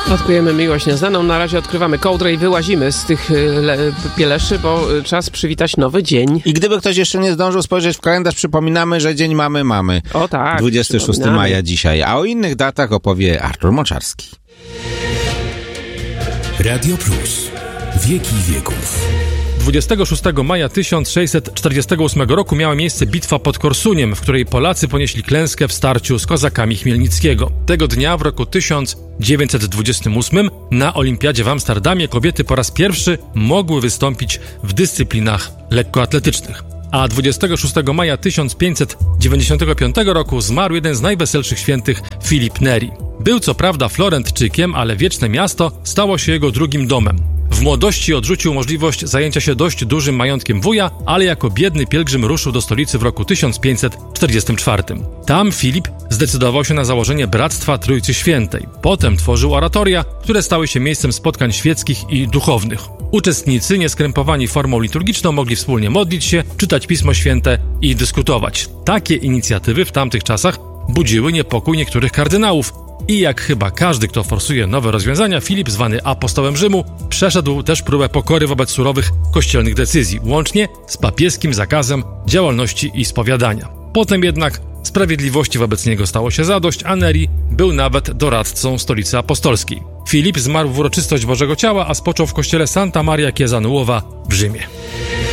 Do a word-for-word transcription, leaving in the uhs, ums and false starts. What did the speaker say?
Odkryjemy miłość nieznaną. Na razie odkrywamy kołdrę i wyłazimy z tych le- pieleszy, bo czas przywitać nowy dzień. I gdyby ktoś jeszcze nie zdążył spojrzeć w kalendarz, przypominamy, że dzień mamy mamy. O tak. dwudziestego szóstego maja dzisiaj. A o innych datach opowie Artur Moczarski. Radio Plus. Wieki wieków. dwudziestego szóstego maja tysiąc sześćset czterdziestego ósmego roku miała miejsce bitwa pod Korsuniem, w której Polacy ponieśli klęskę w starciu z kozakami Chmielnickiego. Tego dnia w roku tysiąc dziewięćset dwudziestym ósmym na Olimpiadzie w Amsterdamie kobiety po raz pierwszy mogły wystąpić w dyscyplinach lekkoatletycznych. A dwudziestego szóstego maja tysiąc pięćset dziewięćdziesiątego piątego roku zmarł jeden z najweselszych świętych, Filip Neri. Był co prawda Florentczykiem, ale wieczne miasto stało się jego drugim domem. W młodości odrzucił możliwość zajęcia się dość dużym majątkiem wuja, ale jako biedny pielgrzym ruszył do stolicy w roku tysiąc pięćset czterdziestym czwartym. Tam Filip zdecydował się na założenie Bractwa Trójcy Świętej. Potem tworzył oratoria, które stały się miejscem spotkań świeckich i duchownych. Uczestnicy, nieskrępowani formą liturgiczną, mogli wspólnie modlić się, czytać Pismo Święte i dyskutować. Takie inicjatywy w tamtych czasach budziły niepokój niektórych kardynałów. I jak chyba każdy, kto forsuje nowe rozwiązania, Filip, zwany apostołem Rzymu, przeszedł też próbę pokory wobec surowych kościelnych decyzji, łącznie z papieskim zakazem działalności i spowiadania. Potem jednak sprawiedliwości wobec niego stało się zadość, a Neri był nawet doradcą stolicy apostolskiej. Filip zmarł w uroczystość Bożego Ciała, a spoczął w kościele Santa Maria Chiesa Nuova w Rzymie.